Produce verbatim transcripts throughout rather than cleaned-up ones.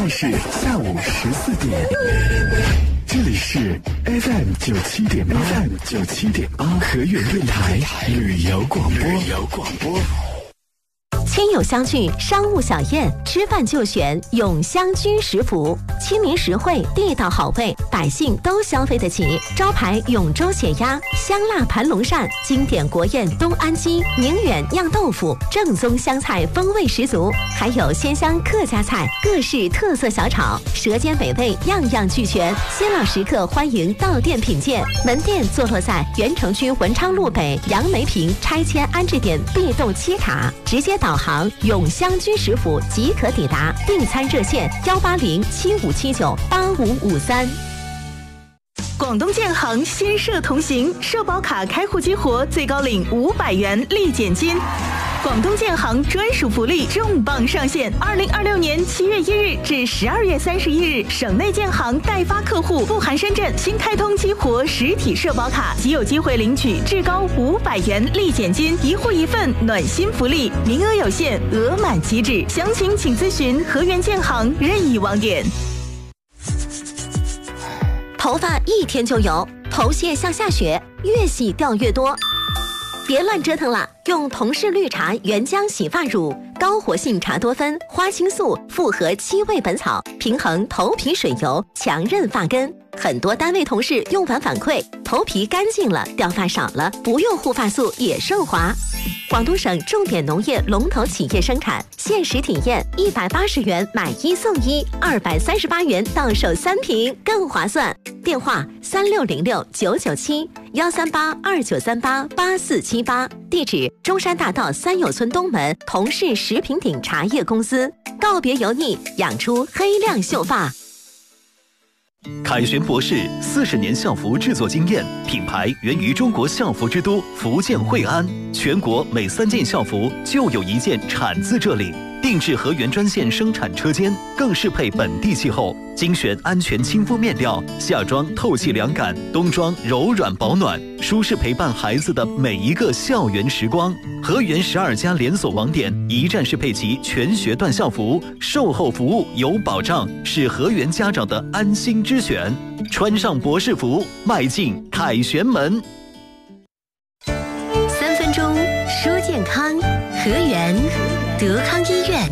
在是下午十四点。这里是 F M 九七点八 ，F M 九七点八河源电台旅游广播。旅游广播。 亲友相聚，商务小宴，吃饭就选永香居食府，亲民实惠，地道好味，百姓都消费得起。招牌永州血鸭、香辣盘龙鳝，经典国宴东安鸡、宁远酿豆腐，正宗湘菜风味十足，还有鲜香客家菜、各式特色小炒，舌尖美味样样俱全。新老食客欢迎到店品鉴，门店坐落在原城区文昌路北杨梅坪拆迁安置点 B 栋七塔，直接导航永香居食府即可抵达，订餐热线幺八零七五七九八五五三。 广东建行新社同行，社保卡开户激活，最高领五百元立减金。广东建行专属福利重磅上线！二零二六年七月一日至十二月三十一日，省内建行代发客户不含深圳新开通激活实体社保卡，即有机会领取至高五百元立减金，一户一份暖心福利，名额有限，额满即止。详情请咨询河源建行任意网点。 头发一天就油，头屑像下雪，越洗掉越多。别乱折腾了，用同氏绿茶原浆洗发乳，高活性茶多酚、花青素复合七味本草，平衡头皮水油，强韧发根。很多单位同事用完反馈，头皮干净了，掉发少了，不用护发素也顺滑。广东省重点农业龙头企业生产，限时体验一百八十元买一送一，二百三十八元到手三瓶，更划算。电话三六零六九九七幺三八二九三八八四七八，地址中山大道三友村东门同氏食品鼎茶叶公司。告别油腻，养出黑亮秀发。 凯旋博士四十年校服制作经验，品牌源于中国校服之都福建惠安，全国每三件校服就有一件产自这里。定制河源专线生产车间，更适配本地气候，精选安全亲肤面料，夏装透气凉感，冬装柔软保暖，舒适陪伴孩子的每一个校园时光。河源十二家连锁网点一站式配齐全学段校服，售后服务有保障，是河源家长的安心之选。穿上博士服，迈进凯旋门。 三分钟说健康，河源德康医院。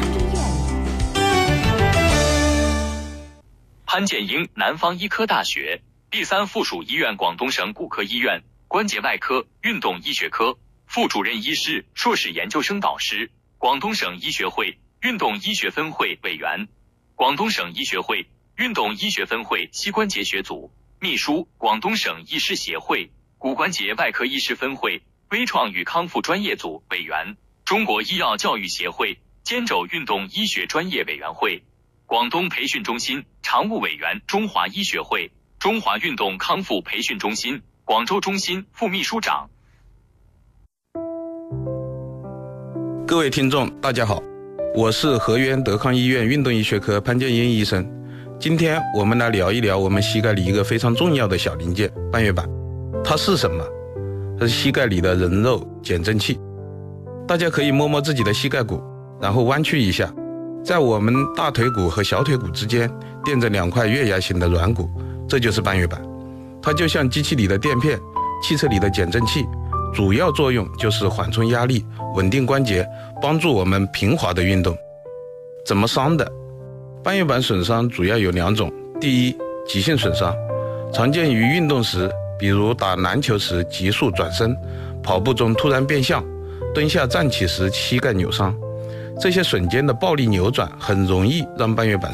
潘建英，南方医科大学第三附属医院广东省骨科医院关节外科运动医学科副主任医师、硕士研究生导师，广东省医学会运动医学分会委员，广东省医学会运动医学分会膝关节学组秘书，广东省医师协会骨关节外科医师分会微创与康复专业组委员，中国医药教育协会肩肘运动医学专业委员会，广东培训中心常务委员，中华医学会中华运动康复培训中心广州中心副秘书长。 各位听众大家好，我是河源德康医院运动医学科潘建英医生。今天我们来聊一聊我们膝盖里一个非常重要的小零件半月板。它是什么？它是膝盖里的人肉减震器。大家可以摸摸自己的膝盖骨，然后弯曲一下，在我们大腿骨和小腿骨之间垫着两块月牙形的软骨，这就是半月板。它就像机器里的垫片，汽车里的减震器，主要作用就是缓冲压力，稳定关节，帮助我们平滑的运动。怎么伤的？半月板损伤主要有两种。第一，急性损伤，常见于运动时，比如打篮球时急速转身，跑步中突然变向，蹲下站起时膝盖扭伤。这些瞬间的暴力扭转很容易让半月板